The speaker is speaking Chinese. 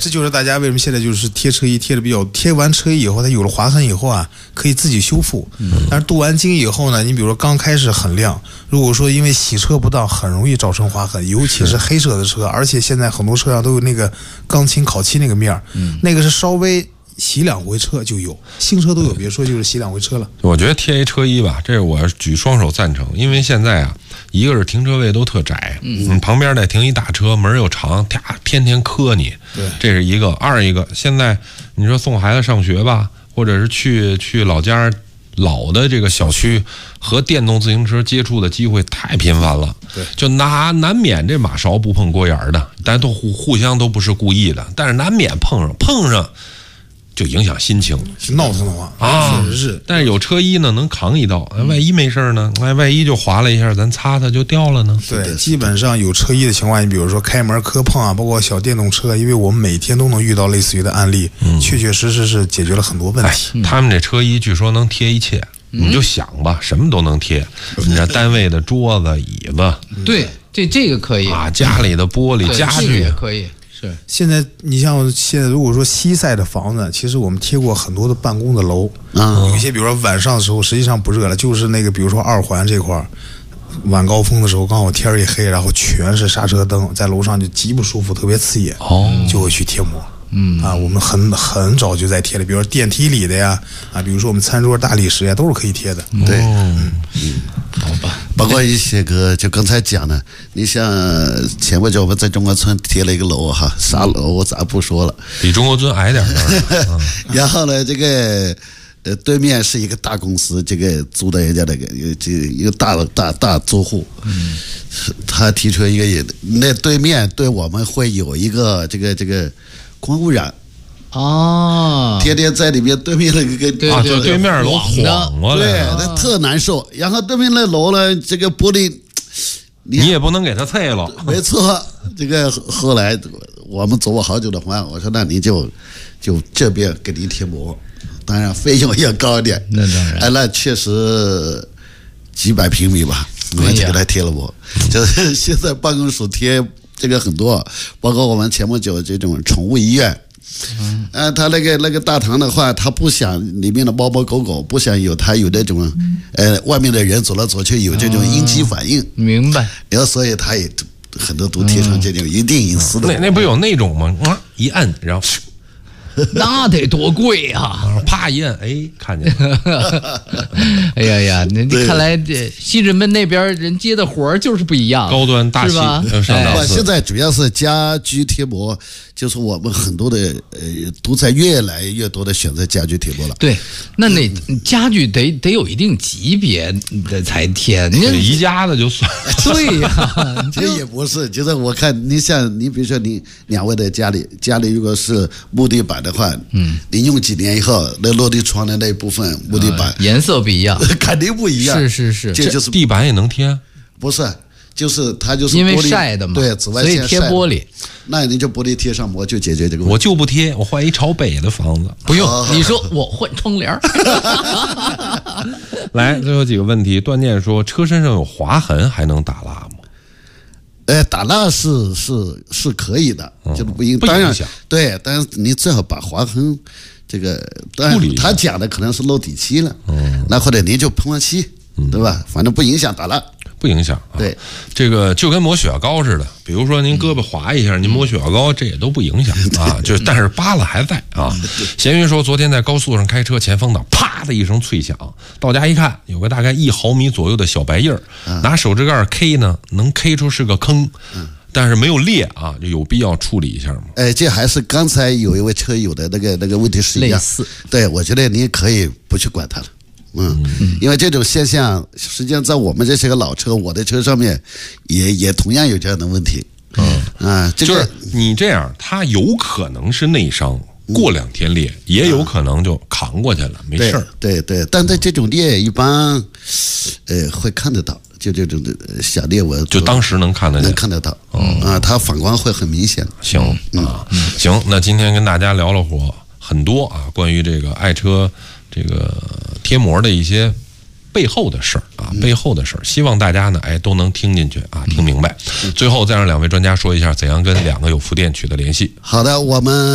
这就是大家为什么现在就是贴车衣贴的比较，贴完车衣以后，它有了划痕以后啊，可以自己修复。但是镀完金以后呢，你比如说刚开始很亮，如果说因为洗车不当，很容易造成划痕，尤其是黑色的车，而且现在很多车上都有那个钢琴烤漆那个面，那个是稍微洗2回车就有，新车都有，别说就是洗2回车了。 我觉得贴一车衣吧，这我举双手赞成，因为现在啊，一个是停车位都特窄，旁边再停一大车，门又长，天天磕你， 对， 这是一个。二一个，现在你说送孩子上学吧，或者是去老家老的这个小区和电动自行车接触的机会太频繁了， 对， 就难免这马勺不碰锅沿的，但都互相都不是故意的，但是难免碰上。就影响心情， 闹腾的话啊， 确实是。 但是有车衣呢，能扛一刀。万一没事呢？万一就划了一下，咱擦就掉了呢。 对，基本上有车衣的情况，你比如说开门磕碰啊，包括小电动车，因为我们每天都能遇到类似于的案例，确确实实是解决了很多问题。 他们这车衣据说能贴一切，你就想吧，什么都能贴。你这单位的桌子、椅子， 对，这个可以啊，家里的玻璃、家具也可以。 现在你像现在如果说西晒的房子，其实我们贴过很多的办公的楼，有些比如说晚上的时候实际上不热了，就是那个比如说2环这块晚高峰的时候刚好天一黑，然后全是刹车灯，在楼上就极不舒服，特别刺眼，就会去贴膜。我们很早就在贴了，比如说电梯里的呀，比如说我们餐桌大理石呀，都是可以贴的。 对，好吧。包括一些个，就刚才讲的，你像前不久我们在中关村贴了一个楼哈，啥楼我咱不说了， 比中关村矮点然后呢，这个对面是一个大公司，这个租的人家那个一个大租户，他提出一个那对面对我们会有一个这个光污染。天天在里面对面那个就对面楼晃过来， 对，他特难受。然后对面那楼呢，这个玻璃你也不能给他碎了。 没错，这个后来我们走过好久的环，我说那你就这边给你贴膜，当然费用也高一点。 那当然， 那确实几百平米吧，我们就给他贴了膜。就是现在办公室贴这个很多，包括我们前不久这种宠物医院。他那个大堂的话，他不想里面的猫猫狗狗不想有那种外面的人走来走去有这种应激反应， 明白？ 然后所以他也很多都贴上这种一定隐私的。 那不有那种吗？一按然后。 那得多贵啊！ 啪一摁，看见了。 哎呀，你看来这西直门那边人接的活就是不一样， 高端大气上档次。 现在主要是家居贴膜，就是我们很多的都在越来越多的选择家居贴膜了。 对，那家具得有一定级别的才贴， 宜家的就算。 对呀， 这也不是，就是我看你像你比如说你2位的家里如果是木地板的话，你用几年以后，那落地窗的那部分木地板颜色不一样， 肯定不一样。 是， 这就是地板也能贴？ 不是，就是它就是因为晒的嘛， 对，紫外线所以贴玻璃。 那你就玻璃贴上膜就解决这个问题。 我就不贴，我换一朝北的房子。 不用，你说我换窗帘。 来，最后几个问题。段念说，车身上有划痕还能打蜡吗？ 打蜡是可以的，就是不影响。对，但是你最好把划痕这个，当然他讲的可能是漏底漆了，那或者你就喷完漆，对吧？反正不影响打蜡。 不影响。 对， 这个就跟抹血药膏似的，比如说您胳膊划一下，您抹血药膏，这也都不影响啊。但是疤了还在啊。闲云说，昨天在高速上开车，前风挡啪的一声脆响，到家一看，有个大概1毫米左右的小白印儿，拿手指盖 K 呢，能 K 出是个坑。但是没有裂啊，就有必要处理一下吗？ 这还是刚才有一位车友的那个问题是一样。类似。对，我觉得你可以不去管它了。因为这种现象，实际上在我们这些个老车，我的车上面也同样有这样的问题。 就是你这样，它有可能是内伤，过2天裂，也有可能就扛过去了，没事儿。 对，但在这种裂一般，会看得到，就这种小裂纹， 就当时能看得见， 能看得到。它反光会很明显。 行，行，那今天跟大家聊了很多啊，关于这个爱车这个贴膜的一些背后的事儿啊，背后的事儿，希望大家呢，都能听进去啊，听明白。最后再让2位专家说一下，怎样跟2个有福店取得联系。 好的，我们